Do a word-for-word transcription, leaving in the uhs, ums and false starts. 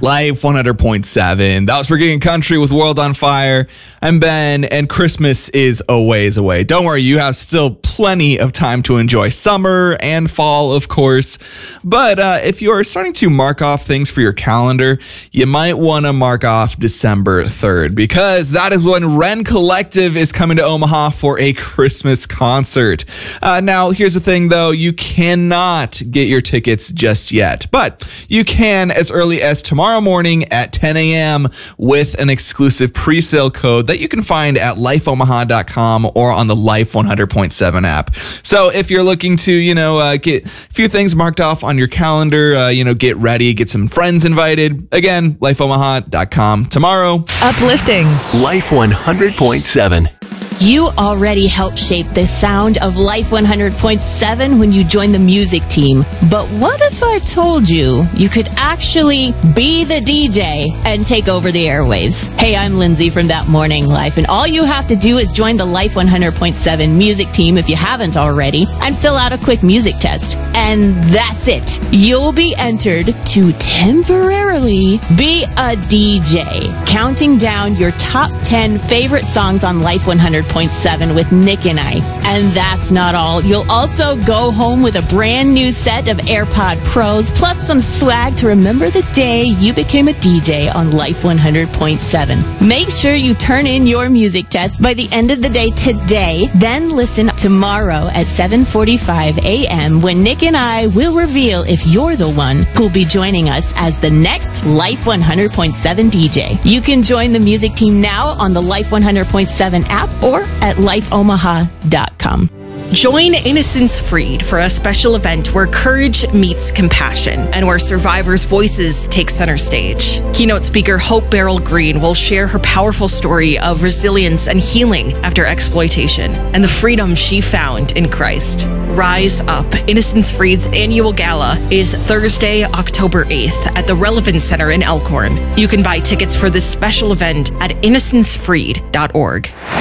Life one hundred point seven. That was Forgetting Country with World on Fire. I'm Ben, and Christmas is a ways away. Don't worry, you have still plenty of time to enjoy summer and fall, of course. But uh, if you're starting to mark off things for your calendar, you might want to mark off December third, because that is when Ren Collective is coming to Omaha for a Christmas concert. Uh, now, here's the thing, though. You cannot get your tickets just yet, but you can as early as tomorrow morning at ten a.m. with an exclusive pre-sale code that you can find at life omaha dot com or on the Life one hundred point seven app. So if you're looking to, you know, uh, get a few things marked off on your calendar, uh, you know, get ready, get some friends invited, again, life omaha dot com tomorrow. Uplifting. Life one hundred point seven. You already helped shape the sound of Life one hundred point seven when you joined the music team. But what if I told you you could actually be the D J and take over the airwaves? Hey, I'm Lindsay from That Morning Life, and all you have to do is join the Life one hundred point seven music team if you haven't already, and fill out a quick music test. And that's it. You'll be entered to temporarily be a D J, counting down your top ten favorite songs on Life one hundred point seven with Nick and I. And that's not all. You'll also go home with a brand new set of AirPod Pros, plus some swag to remember the day you became a D J on Life one hundred point seven. Make sure you turn in your music test by the end of the day today, then listen tomorrow at seven forty-five a.m. when Nick and I will reveal if you're the one who'll be joining us as the next Life one hundred point seven D J. You can join the music team now on the Life one hundred point seven app or at life omaha dot com. Join Innocence Freed for a special event where courage meets compassion and where survivors' voices take center stage. Keynote speaker Hope Beryl Green will share her powerful story of resilience and healing after exploitation and the freedom she found in Christ. Rise Up, Innocence Freed's annual gala, is Thursday, October eighth at the Relevance Center in Elkhorn. You can buy tickets for this special event at innocence freed dot org.